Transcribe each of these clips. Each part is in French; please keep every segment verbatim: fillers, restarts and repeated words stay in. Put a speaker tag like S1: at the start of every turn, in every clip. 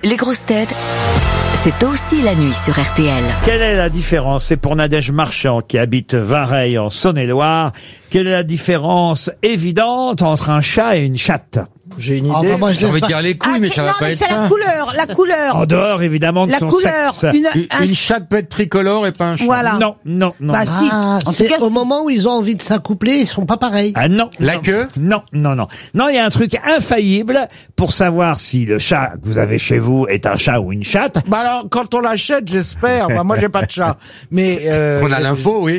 S1: les grosses têtes, c'est aussi la nuit sur R T L.
S2: Quelle est la différence? C'est pour Nadège Marchand qui habite Vareille en Saône-et-Loire. Quelle est la différence évidente entre un chat et une chatte?
S3: J'ai une
S4: Ah,
S3: idée.
S4: bah, moi, je
S5: J'ai
S4: laisse
S5: envie de
S4: pas.
S5: dire les couilles,
S6: Ah,
S5: mais
S6: c'est-
S5: ça va
S6: non,
S5: pas
S6: mais
S5: être
S6: c'est la
S5: ça.
S6: couleur, la couleur.
S2: En dehors, évidemment, de
S6: La
S2: son
S6: couleur.
S2: sexe.
S6: Une,
S5: Une,
S6: un-
S5: une chatte peut être tricolore et pas un chat.
S6: Voilà.
S2: Non, non, non.
S6: Bah si.
S4: Ah,
S6: En tout
S4: c'est
S6: cas,
S4: au
S6: si.
S4: moment où ils ont envie de s'accoupler, ils sont pas pareils.
S2: Ah non.
S5: La
S2: non.
S5: queue?
S2: Non, non, non. Non, il y a un truc infaillible pour savoir si le chat que vous avez chez vous est un chat ou une chatte.
S3: Bah alors, quand on l'achète, j'espère. Bah, moi, j'ai pas de chat. Mais euh,
S5: On a l'info, oui.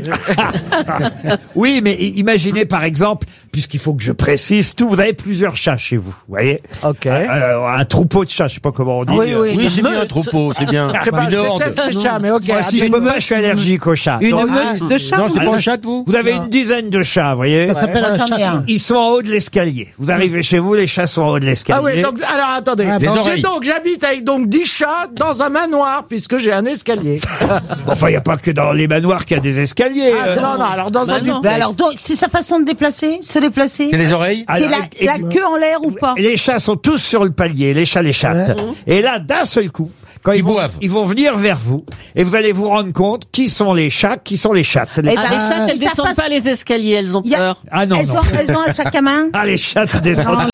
S2: Oui, mais i- imaginez par exemple, puisqu'il faut que je précise tout, vous avez plusieurs chats chez vous, vous voyez?
S3: Ok.
S2: Euh, un troupeau de chats, je sais pas comment on dit.
S3: Oui, oui.
S5: Oui, c'est bien un troupeau, c'est bien.
S3: Je sais pas,
S5: Une
S3: je
S5: horde.
S3: déteste les chats, mais ok.
S2: Moi, si je peux pas, je suis allergique aux chats.
S6: Une
S2: Donc,
S6: meute de chats.
S5: Non, c'est
S6: ou
S5: pas
S6: de-
S5: un chat, vous?
S2: vous avez une dizaine de chats, vous voyez?
S4: Ça s'appelle un
S6: Moi, j'en ai
S4: chat.
S6: un.
S2: Ils sont en haut de l'escalier. Vous arrivez chez vous, les chats sont en haut de l'escalier.
S3: Ah oui, donc, alors attendez.
S4: Ah,
S5: les
S3: Donc, j'ai
S5: oreilles.
S3: donc, j'habite avec donc dix chats dans un manoir, puisque j'ai un escalier.
S2: Enfin, il n'y a pas que dans les manoirs qu'il y a des escaliers.
S3: Ah,
S2: euh.
S3: non, non, alors dans un
S6: Bah
S3: duplex.
S6: alors donc, c'est sa façon de déplacer, se déplacer.
S5: C'est les oreilles?
S6: C'est
S2: Alors,
S6: la,
S2: et-
S6: la queue en l'air ou pas?
S2: Les chats sont tous sur le palier, les chats, les chattes. Et là, d'un seul coup, quand ils,
S5: Ils
S2: vont,
S5: boivent.
S2: ils vont venir vers vous, et vous allez vous rendre compte qui sont les chats, qui sont les chattes. Les-
S6: Eh
S7: Ah,
S6: ben,
S7: les chattes, elles
S6: ça
S7: descendent
S6: passe-
S7: pas les escaliers, elles ont
S6: Il y a-
S7: peur.
S2: Ah non,
S6: elles,
S2: non.
S6: Ont, elles ont un sac à main.
S2: Ah, les chattes descendent.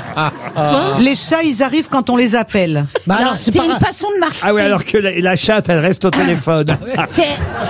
S8: Les chats, ils arrivent quand on les appelle.
S4: Bah
S6: Non,
S4: alors, c'est
S6: c'est
S4: pas
S6: une
S4: grave.
S6: façon de marcher.
S2: Ah oui, alors que la, la chatte, elle reste au téléphone.
S6: C'est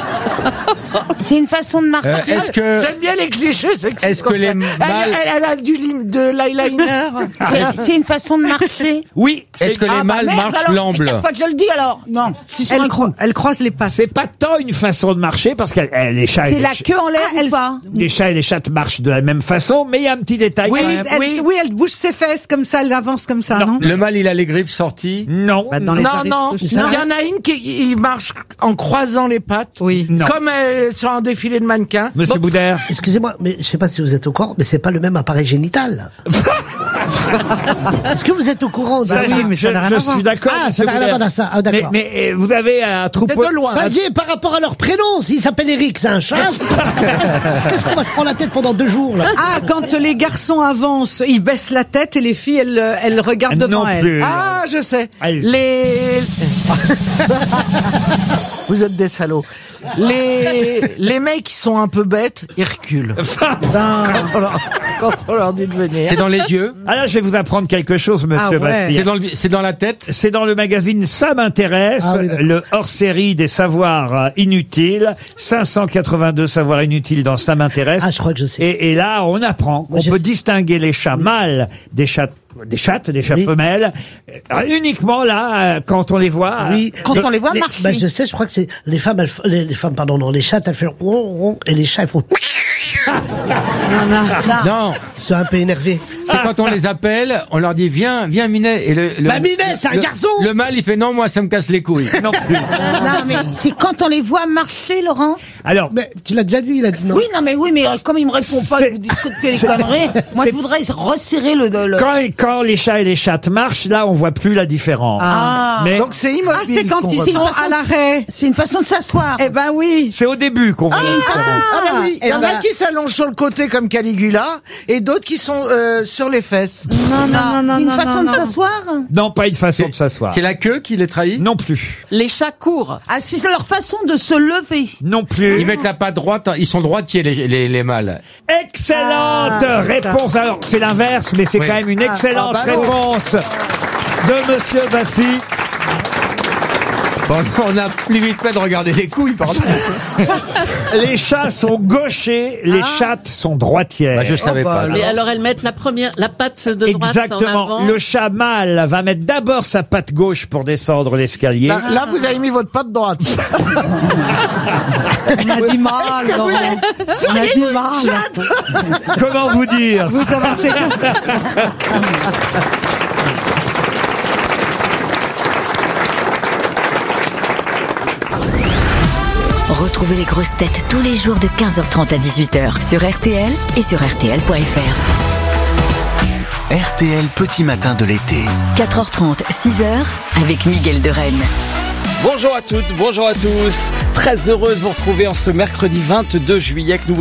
S6: c'est une façon de marcher.
S5: Euh, Est-ce que,
S3: J'aime bien les clichés, c'est que
S5: est-ce que les
S3: elle,
S5: mâles,
S3: elle, elle a du lim, de l'eyeliner.
S6: C'est- C'est une façon de marcher.
S2: Oui,
S5: est-ce que les
S6: Ah, bah
S5: mâles
S6: merde,
S5: marchent
S6: alors,
S5: lamble?
S6: mais pas que je le dis alors. Non. Je suis
S8: Elle,
S6: sur un
S8: cro-
S6: coup.
S8: elle croise les pattes.
S2: c'est pas tant une façon de marcher, parce que eh, les chats et
S6: C'est
S2: les,
S6: la
S2: ch-
S6: queue en l'air
S8: Ah,
S6: ou
S8: elle-
S6: pas?
S2: les chats et les chattes marchent de la même façon, mais il y a un petit détail
S8: Oui,
S2: quand même.
S8: elle,
S3: oui.
S8: oui, elle bouge ses fesses comme ça, elle avance comme ça,
S2: Non.
S8: non,
S5: Le mâle, il a les griffes sorties?
S2: Non,
S8: Bah, dans les
S3: Non, non,
S8: aristos,
S3: il y en a une qui il marche en croisant les pattes.
S8: Oui.
S2: non.
S3: Comme euh, sur un défilé de mannequins.
S2: Monsieur
S3: Bon,
S2: Boudère.
S4: Excusez-moi, mais je sais pas si vous êtes au courant, mais c'est pas le même appareil génital. Est-ce que vous êtes au courant de
S2: Ça,
S8: oui,
S2: je-
S8: mais ça n'a
S2: je,
S8: rien à
S2: je
S8: voir.
S2: suis d'accord.
S4: Ah,
S2: monsieur
S4: ça n'a rien à
S2: Boudère.
S4: voir à ça. Ah,
S2: mais,
S4: d'accord.
S2: mais euh, vous avez un
S3: c'est
S2: troupeau.
S3: de loin.
S4: Bah, dis, par rapport à leur prénom, s'il s'appelle Eric, c'est un chat. Qu'est-ce qu'on va se prendre la tête pendant deux jours, là?
S8: Ah, quand les garçons avancent, ils baissent la tête et les filles, elles, elles regardent devant
S2: non
S8: elles.
S2: plus.
S3: Ah, je sais.
S2: Allez-y.
S3: Les. Vous êtes des salauds. Les les mecs qui sont un peu bêtes, ils reculent. quand, on leur, quand on leur dit de venir.
S5: C'est dans les yeux?
S2: Ah là, je vais vous apprendre quelque chose, monsieur
S8: Ah ouais.
S2: Baffy.
S5: C'est dans, le, c'est dans la tête?
S2: C'est dans le magazine Ça m'intéresse,
S4: Ah oui, d'accord.
S2: le hors-série des savoirs euh, inutiles. cinq cent quatre-vingt-deux savoirs inutiles dans Ça m'intéresse.
S4: Ah, je crois que je sais.
S2: Et, et là, on apprend qu'on
S4: Moi, j'ai-
S2: peut distinguer les chats mâles des chats des chattes, des chats
S4: Oui.
S2: femelles, euh, uniquement là, euh, quand on les voit.
S4: Oui.
S6: Quand
S2: le-
S6: on les voit
S4: Les-
S6: marcher.
S4: bah, je sais, je crois que c'est les femmes, elles, f- les, les femmes, pardon, non, les chattes, elles font ron, ron, et les chats, ils font.
S6: Ça.
S5: Non,
S4: Ils sont un peu énervés.
S5: c'est quand on les appelle, on leur dit viens, viens Minet. Et le, le,
S4: Bah, Minet, c'est un
S5: le-
S4: garçon.
S5: Le mâle, il fait non, moi, ça me casse les couilles.
S2: Non plus.
S6: Non, mais c'est quand on les voit marcher, Laurent.
S2: Alors,
S4: Mais tu l'as déjà dit, il a dit non.
S6: Oui, non, mais oui, mais euh, comme il me répond pas,
S2: C'est-
S6: vous dites que des conneries. Moi, je voudrais resserrer le. le-
S2: quand, quand les chats et les chattes marchent, là, on voit plus la différence.
S6: Ah.
S2: Mais
S3: Donc c'est immobile.
S8: Ah, c'est quand
S3: qu'on
S8: ils
S3: voit.
S8: sont à l'arrêt.
S6: C'est une façon de s'asseoir.
S8: Eh ben oui.
S2: c'est au début qu'on voit la différence.
S3: Ah bah oui, il y
S8: eh
S3: en
S8: ben-
S3: a qui s'allongent sur le côté comme Caligula et d'autres qui sont euh, sur les fesses.
S8: Non, non, non,
S6: C'est une
S8: non,
S6: façon
S8: non,
S6: de
S8: non.
S6: s'asseoir.
S2: Non, pas une façon de s'asseoir.
S5: C'est la queue qui les trahit?
S2: Non plus.
S7: Les chats courent.
S6: Ah, c'est leur façon de se lever.
S2: Non plus.
S5: Ils mettent la patte droite, ils sont droitiers, les, les, les mâles.
S2: Excellente
S8: Ah,
S2: réponse. Alors, c'est l'inverse, mais c'est
S5: Oui.
S2: quand même une excellente
S3: Ah, bah non.
S2: réponse de Monsieur Baffy.
S5: Bon, on a plus vite fait de regarder les couilles, pardon.
S2: Les chats sont gauchers, les chattes sont droitières.
S5: Bah, je savais pas.
S7: Et alors elles mettent la première, la patte de droite en
S2: Exactement.
S7: avant.
S2: Le chat mâle va mettre d'abord sa patte gauche pour descendre l'escalier.
S3: Là, là, vous avez mis votre patte droite.
S8: On a du mal, Laurent. On a du mal.
S2: Comment vous dire?
S8: Vous avancez.
S1: Retrouvez les grosses têtes tous les jours de quinze heures trente à dix-huit heures sur R T L et sur R T L point F R.
S9: R T L Petit Matin de l'été.
S1: quatre heures trente, six heures avec Miguel de Rennes.
S10: Bonjour à toutes, bonjour à tous. Très heureux de vous retrouver en ce mercredi vingt-deux juillet que nous vous souhaitons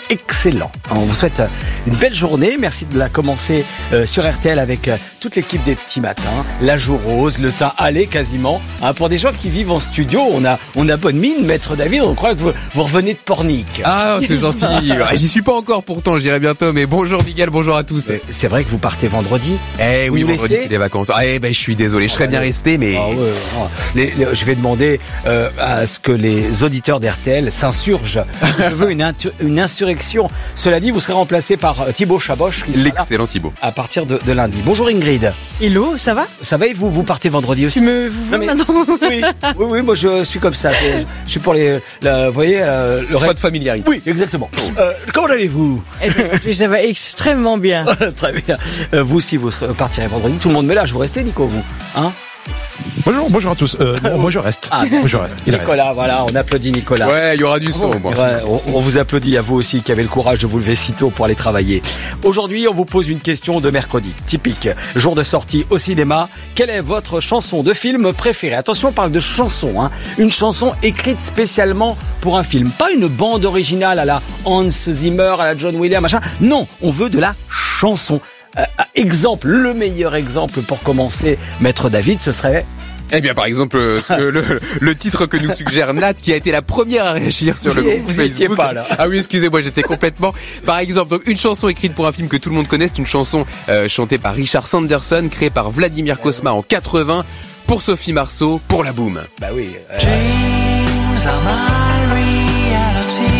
S10: excellent. On vous souhaite une belle journée. Merci de la commencer euh, sur R T L avec euh, toute l'équipe des petits matins. La joue rose, le teint hâlé quasiment. Hein, pour des gens qui vivent en studio, on a, on a bonne mine, Maître David. On croit que vous, vous revenez de Pornic.
S11: Ah, c'est gentil. J'y suis pas encore pourtant, j'irai bientôt. Mais bonjour Miguel, bonjour à tous.
S10: C'est, c'est vrai que vous partez vendredi.
S11: Eh oui,
S10: vous
S11: vendredi c'est les vacances. Ah, eh ben je suis désolé, je serais bien resté, mais
S10: ah, ouais, ouais. Les, les, je vais demander euh, à ce que les auditeurs d'R T L s'insurgent. Je veux une, intu- une insurrection. Cela dit, vous serez remplacé par Thibaut Chaboch.
S11: L'excellent Thibaut.
S10: À partir de, de lundi. Bonjour Ingrid.
S12: Hello, ça va?
S10: Ça va et vous, vous partez vendredi aussi?
S12: Tu me vous
S10: non, mais,
S12: maintenant
S10: oui, oui, oui, moi je suis comme ça. Je, je suis pour les, la, vous voyez, euh, le
S11: reste de familiarité.
S10: Oui, exactement. Euh, comment allez-vous?
S12: Eh ben, ça va extrêmement bien.
S10: Très bien. Euh, vous aussi, vous partirez vendredi. Tout le monde met là. Je vous restez, Nico, vous, hein?
S13: Bonjour, bonjour à tous. Euh, non, moi je reste.
S10: Ah,
S13: moi je reste. Il
S10: Nicolas,
S13: reste.
S10: voilà, on applaudit Nicolas.
S11: Ouais, il y aura du son. Bon.
S10: Ouais, on, on vous applaudit à vous aussi qui avez le courage de vous lever si tôt pour aller travailler. Aujourd'hui, on vous pose une question de mercredi. Typique, jour de sortie au cinéma. Quelle est votre chanson de film préférée? Attention, on parle de chanson, hein. Une chanson écrite spécialement pour un film. Pas une bande originale à la Hans Zimmer, à la John Williams, machin. Non, on veut de la chanson. Euh, exemple, le meilleur exemple pour commencer, Maître David, ce serait...
S11: Eh bien, par exemple, euh, ce que le, le titre que nous suggère Nat, qui a été la première à réagir sur le groupe
S10: vous
S11: Facebook.
S10: étiez pas là.
S11: Ah oui, excusez-moi, j'étais complètement. Par exemple, donc une chanson écrite pour un film que tout le monde connaît, c'est une chanson euh, chantée par Richard Sanderson, créée par Vladimir Cosma en quatre-vingts, pour Sophie Marceau, pour la Boom.
S10: Bah oui. Euh...
S14: Dreams are my reality,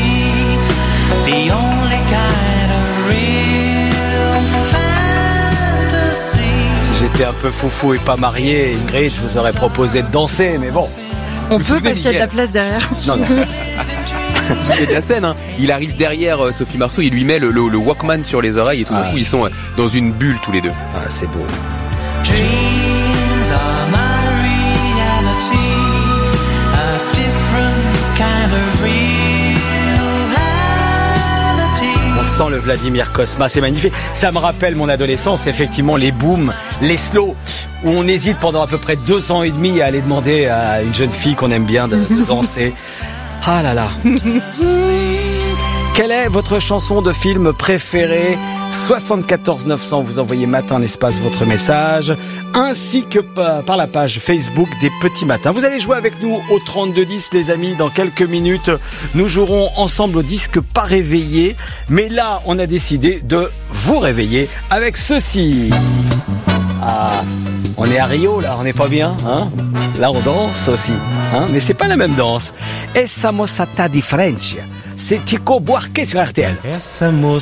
S14: the only kind of real fantasy.
S10: Si j'étais un peu foufou et pas marié, Ingrid, je vous aurais proposé de danser, mais bon.
S12: On vous peut parce qu'il y a de la place derrière.
S10: Non, non.
S11: Vous savez de la scène, hein. Il arrive derrière euh, Sophie Marceau, il lui met le, le, le Walkman sur les oreilles et tout d'un ah. coup ils sont euh, dans une bulle tous les deux.
S10: Ah, c'est beau.
S14: Dreams are my reality, a different kind of reality.
S10: On sent le Vladimir Cosma, c'est magnifique. Ça me rappelle mon adolescence, effectivement, les booms, les slows, où on hésite pendant à peu près deux ans et demi à aller demander à une jeune fille qu'on aime bien de, de danser. Ah là là. Quelle est votre chanson de film préférée? soixante-quatorze neuf cents, vous envoyez matin l'espace votre message, ainsi que par la page Facebook des Petits Matins. Vous allez jouer avec nous au trente-deux dix, les amis. Dans quelques minutes, nous jouerons ensemble au disque pas réveillé. Mais là, on a décidé de vous réveiller avec ceci. Ah, on est à Rio, là, on n'est pas bien, hein? Là, on danse aussi, hein? Mais c'est pas la même danse. Essa moça tá diferente. C'est Chico Buarque sur R T L.